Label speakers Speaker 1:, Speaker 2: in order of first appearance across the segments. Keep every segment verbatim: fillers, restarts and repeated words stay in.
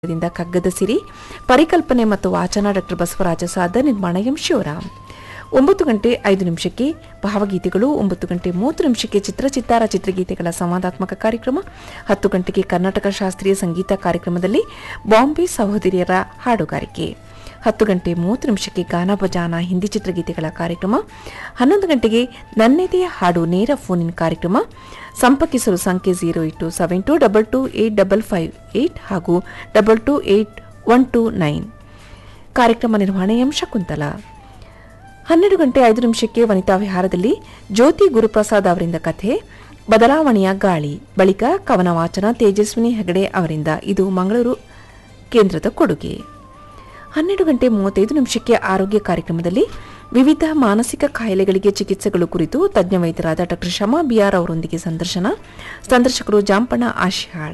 Speaker 1: ದಿಂದ ಕಗ್ಗದ ಸಿರಿ ಪರಿಕಲ್ಪನೆ ಮತ್ತು ವಾಚನ ಡಾಕ್ಟರ್ ಬಸವರಾಜ ಸಾದ ನಿರ್ಮಾಣ ಎಂ ಶಿವರಾಮ್. ಒಂಬತ್ತು ಗಂಟೆ ಐದು ನಿಮಿಷಕ್ಕೆ ಭಾವಗೀತೆಗಳು, ಒಂಬತ್ತು ಗಂಟೆ ಮೂವತ್ತು ನಿಮಿಷಕ್ಕೆ ಚಿತ್ರಚಿತ್ತಾರ ಚಿತ್ರಗೀತೆಗಳ ಸಂವಾದಾತ್ಮಕ ಕಾರ್ಯಕ್ರಮ, ಹತ್ತು ಗಂಟೆಗೆ ಕರ್ನಾಟಕ ಶಾಸ್ತ್ರೀಯ ಸಂಗೀತ ಕಾರ್ಯಕ್ರಮದಲ್ಲಿ ಬಾಂಬೆ ಸಹೋದರಿಯರ ಹಾಡುಗಾರಿಕೆ, ಹತ್ತು ಗಂಟೆ ಮೂವತ್ತು ನಿಮಿಷಕ್ಕೆ ಗಾನ ಬಜಾನ ಹಿಂದಿ ಚಿತ್ರಗೀತೆಗಳ ಕಾರ್ಯಕ್ರಮ, ಹನ್ನೊಂದು ಗಂಟೆಗೆ ನನ್ನೆದೆಯ ಹಾಡು ನೇರ ಫೋನ್ ಇನ್ ಕಾರ್ಯಕ್ರಮ. ಸಂಪರ್ಕಿಸಲು ಸಂಖ್ಯೆ zero eight to seven to double two eight double five eight ಹಾಗೂ double two eight one to nine. ಕಾರ್ಯಕ್ರಮ ನಿರ್ವಹಣೆ ಎಂ ಶಕುಂತಲ. ಹನ್ನೆರಡು ಗಂಟೆ ಐದು ನಿಮಿಷಕ್ಕೆ ವನಿತಾ ವಿಹಾರದಲ್ಲಿ ಜ್ಯೋತಿ ಗುರುಪ್ರಸಾದ್ ಅವರಿಂದ ಕಥೆ ಬದಲಾವಣೆಯ ಗಾಳಿ, ಬಳಿಕ ಕವನ ವಾಚನ ತೇಜಸ್ವಿನಿ ಹೆಗಡೆ ಅವರಿಂದ. ಇದು ಮಂಗಳೂರು ಕೇಂದ್ರದ ಕೊಡುಗೆ. ಹನ್ನೆರಡು ಗಂಟೆ ಮೂವತ್ತೈದು ನಿಮಿಷಕ್ಕೆ ಆರೋಗ್ಯ ಕಾರ್ಯಕ್ರಮದಲ್ಲಿ ವಿವಿಧ ಮಾನಸಿಕ ಕಾಯಿಲೆಗಳಿಗೆ ಚಿಕಿತ್ಸೆಗಳು ಕುರಿತು ತಜ್ಞ ವೈದ್ಯರಾದ ಡಾಕ್ಟರ್ ಶಮಾ ಬಿಆರ್ ಅವರೊಂದಿಗೆ ಸಂದರ್ಶನ. ಸಂದರ್ಶಕರು ಜಾಂಪಣ ಆಶಿಹಾಳ್.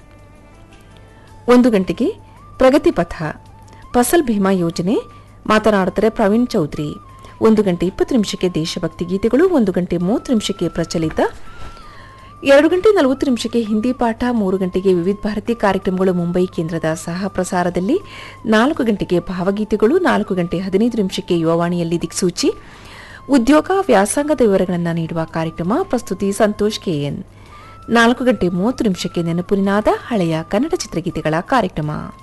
Speaker 1: ಒಂದು ಗಂಟೆಗೆ ಪ್ರಗತಿ ಪಥ ಫಸಲ್ ಭೀಮಾ ಯೋಜನೆ, ಮಾತನಾಡುತ್ತಾರೆ ಪ್ರವೀಣ್ ಚೌಧರಿ. ಒಂದು ಗಂಟೆ ಇಪ್ಪತ್ತು ನಿಮಿಷಕ್ಕೆ ದೇಶಭಕ್ತಿ ಗೀತೆಗಳು, ಒಂದು ಗಂಟೆ ಮೂವತ್ತು ನಿಮಿಷಕ್ಕೆ ಪ್ರಚಲಿತ, ಎರಡು ಗಂಟೆ ನಲವತ್ತು ನಿಮಿಷಕ್ಕೆ ಹಿಂದಿ ಪಾಠ, ಮೂರು ಗಂಟೆಗೆ ವಿವಿಧ ಭಾರತಿ ಕಾರ್ಯಕ್ರಮಗಳು ಮುಂಬೈ ಕೇಂದ್ರದ ಸಹ ಪ್ರಸಾರದಲ್ಲಿ, ನಾಲ್ಕು ಗಂಟೆಗೆ ಭಾವಗೀತೆಗಳು, ನಾಲ್ಕು ಗಂಟೆ ಹದಿನೈದು ನಿಮಿಷಕ್ಕೆ ಯುವವಾಣಿಯಲ್ಲಿ ದಿಕ್ಸೂಚಿ ಉದ್ಯೋಗ ವ್ಯಾಸಂಗದ ವಿವರಗಳನ್ನು ನೀಡುವ ಕಾರ್ಯಕ್ರಮ, ಪ್ರಸ್ತುತಿ ಸಂತೋಷ್ ಕೆಎನ್. ನಾಲ್ಕು ಗಂಟೆ ಮೂವತ್ತು ನಿಮಿಷಕ್ಕೆ ನೆನಪುರಿನಾದ ಹಳೆಯ ಕನ್ನಡ ಚಿತ್ರಗೀತೆಗಳ ಕಾರ್ಯಕ್ರಮ.